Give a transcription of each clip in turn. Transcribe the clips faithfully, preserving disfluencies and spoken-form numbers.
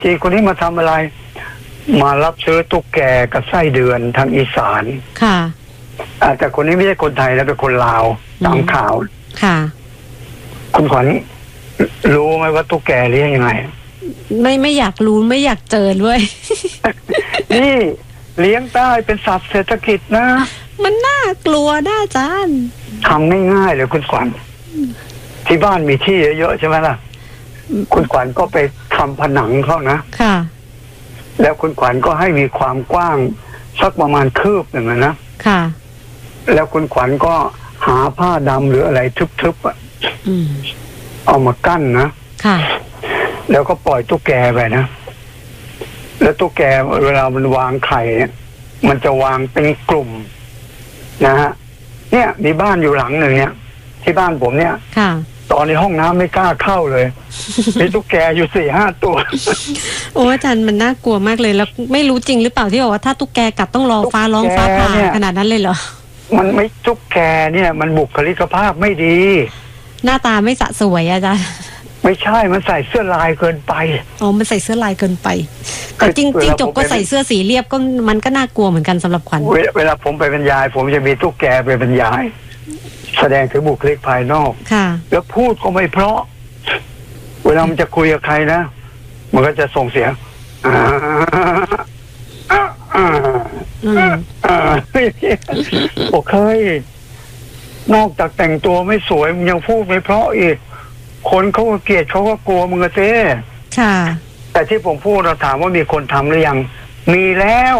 จีคนนี้มาทำอะไรมารับซื้อตุ๊กแกกับไส้เดือนทางอีสานค่ะแต่คนนี้ไม่ใช่คนไทยแล้วเป็นคนลาวตามข่าวค่ะคุณขวัญรู้ไหมว่าตุ๊กแกเลี้ยงยังไงไม่ไม่อยากรู้ไม่อยากเจอด้วยนี่เลี้ยงใต้เป็นสัตว์เศรษฐกิจนะมันน่ากลัวน่าจานทำง่ายๆเลยคุณขวัญที่บ้านมีที่เยอะๆใช่ไหมล่ะคุณขวัญก็ไปทำผนังเขานะค่ะแล้วคุณขวัญก็ให้มีความกว้างสักประมาณคืบหนึ่งนะค่ะแล้วคุณขวัญก็หาผ้าดำหรืออะไรทึบๆอ่ะเอามากั้นนะค่ะแล้วก็ปล่อยตุ๊กแกไปนะแล้วตุ๊กแกเวลามันวางไข่เนี่ยมันจะวางเป็นกลุ่มนะฮะเนี่ยมีบ้านอยู่หลังหนึ่งเนี่ยที่บ้านผมเนี่ยค่ะตอนในห้องน้ำไม่กล้าเข้าเลยมีตุ๊กแกอยู่สี่ห้าตัวโอ้อาจารย์มันน่ากลัวมากเลยแล้วไม่รู้จริงหรือเปล่าที่บอกว่าถ้าตุ๊กแกกัดต้องรอฟ้าร้องฟ้าผ่าขนาดนั้นเลยเหรอมันไม่ตุ๊กแกเนี่ยมันบุคลิกภาพไม่ดีหน้าตาไม่สะสวยอาจารย์ไม่ใช่มันใส่เสื้อลายเกินไปอ๋อมันใส่เสื้อลายเกินไปแต่จริงจริงจบก็ใส่เสื้อสีเรียบก็มันก็น่ากลัวเหมือนกันสำหรับขวัญเวลาผมไปบรรยายผมจะมีตุ๊กแกไปบรรยายแสดงถึงบุคลิกภายนอกค่ะแล้วพูดก็ไม่เพราะเวลามันจะคุยกับใครนะมันก็จะส่งเสียงอ่าอ่าอ่าโอเคนอกจากแต่งตัวไม่สวยมึงยังพูดไม่เพราะอีกคนเขาก็เกลียดเขาก็กลัวมึงเต้ค่ะแต่ที่ผมพูดเราถามว่ามีคนทำหรือยังมีแล้ว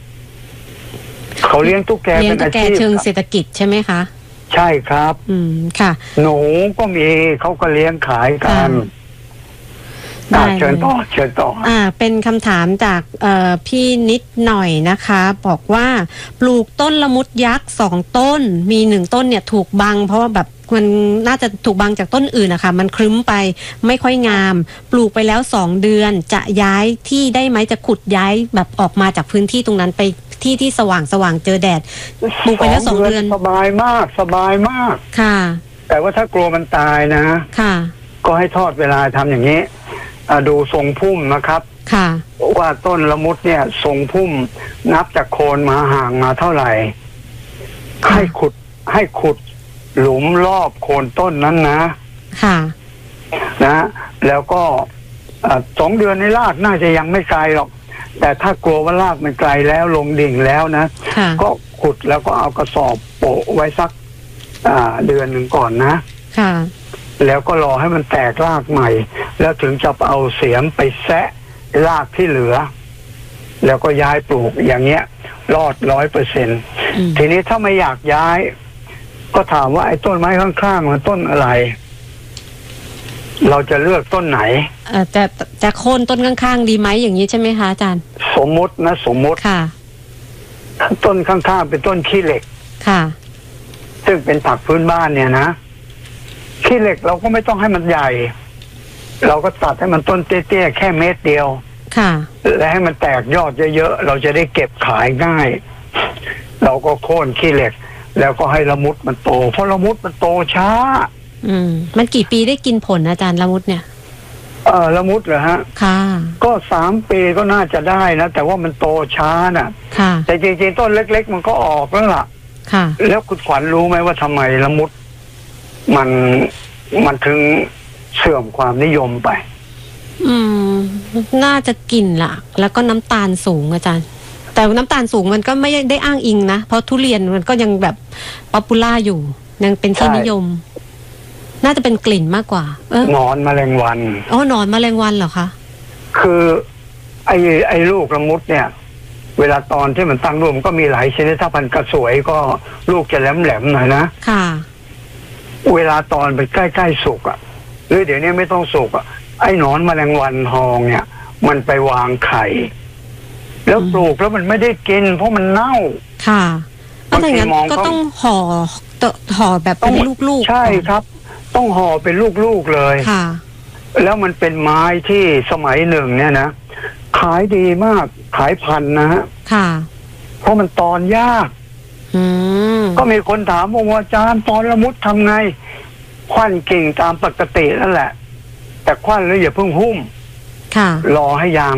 เขาเลี้ยงตุ๊กแกเป็นอาชีพเลี้ยงตุ๊กแกเชิงเศรษฐกิจใช่ไหมคะใช่ครับอืมค่ะหนูก็มีเขาก็เลี้ยงขายกันได้เชิญต่อเชิญต่ออ่าเป็นคำถามจากเอ่อพี่นิดหน่อยนะคะบอกว่าปลูกต้นละมุดยักษ์สองต้นมีหนึ่งต้นเนี่ยถูกบังเพราะว่าแบบมันน่าจะถูกบังจากต้นอื่นนะคะมันครึ้มไปไม่ค่อยงามปลูกไปแล้วสองเดือนจะย้ายที่ได้ไหมจะขุดย้ายแบบออกมาจากพื้นที่ตรงนั้นไปที่ที่สว่างสว่างเจอแดดปลูกไปแล้วสองเดือนสบายมากสบายมากค่ะแต่ว่าถ้ากลัวมันตายนะค่ะก็ให้ทอดเวลาทำอย่างนี้ดูทรงพุ่มนะครับค่ะว่าต้นละมุดเนี่ยทรงพุ่มนับจากโคนมาห่างมาเท่าไหร่ให้ขุดให้ขุดหลุมรอบโคนต้นนั้นนะค่ะนะแล้วก็สองเดือนในรากน่าจะยังไม่ไกลหรอกแต่ถ้ากลัวว่ารากมันไกลแล้วลงดิ่งแล้วนะก็ขุดแล้วก็เอากระสอบโปะไว้สักเดือนหนึ่งก่อนนะค่ะแล้วก็รอให้มันแตกรากใหม่แล้วถึงจะเอาเสียมไปแซะรากที่เหลือแล้วก็ย้ายปลูกอย่างเงี้ยรอดร้อยเปอร์เซ็นต์ทีนี้ถ้าไม่อยากย้ายก็ถามว่าไอ้ต้นไม้ข้างๆมันต้นอะไรเราจะเลือกต้นไหนเอ่อจะจะโค่นต้นข้างๆดีไหมอย่างนี้ใช่ไหมคะอาจารย์สมมตินะสมมติค่ะต้นข้างๆเป็นต้นขี้เหล็กค่ะซึ่งเป็นผักพื้นบ้านเนี่ยนะขี้เหล็กเราก็ไม่ต้องให้มันใหญ่เราก็ตัดให้มันต้นเตี้ยๆแค่เมตรเดียวค่ะและให้มันแตกยอดเยอะๆเราจะได้เก็บขายง่ายเราก็โค่นขี้เหล็กแล้วก็ให้ละมุดมันโตเพราะละมุดมันโตช้าอืมมันกี่ปีได้กินผลอาจารย์ละมุดเนี่ยเออละมุดเหรอฮะค่ะก็สามปีก็น่าจะได้นะแต่ว่ามันโตช้าน่ะค่ะแต่จริงๆต้นเล็กๆมันก็ออกแล้วล่ะค่ะแล้วคุณขวัญรู้ไหมว่าทำไมละมุดมันมันถึงเสื่อมความนิยมไปอืมน่าจะกลิ่นล่ะแล้วก็น้ำตาลสูงอาจารย์แต่น้ำตาลสูงมันก็ไม่ได้อ้างอิงนะเพราะทุเรียนมันก็ยังแบบป๊อปปูล่าอยู่ยังเป็นที่นิยมน่าจะเป็นกลิ่นมากกว่าเออหนอนแมลงวันอ๋อหนอนแมลงวันเหรอคะคือไอ้ไอ้ลูกละมุดเนี่ยเวลาตอนที่มันตั้งลูกมันก็มีหลายชนิดถ้าพันธุ์กระสวยก็ลูกจะแหลมๆหน่อยนะค่ะเวลาตอนไปใกล้ๆสุกอ่ะหรือเดี๋ยวนี้ไม่ต้องสุกอ่ะไอ้หนอนแมลงวันทองเนี่ยมันไปวางไข่แล้วปลูกแล้วมันไม่ได้กินเพราะมันเน่าค่ะถ้าอย่างนั้นก็ต้องห่อห่อแบบเป็นลูกๆใช่ครับต้องห่อเป็นลูกๆเลยค่ะแล้วมันเป็นไม้ที่สมัยหนึ่งเนี่ยนะขายดีมากขายพันนะฮะค่ะเพราะมันตอนยากก็มีคนถามว่าอาจารย์ตอนละมุดทำไงควันกิ่งตามปกตินั่นแหละแต่ควันแล้วอย่าเพิ่งหุ้มค่ะรอให้ยาง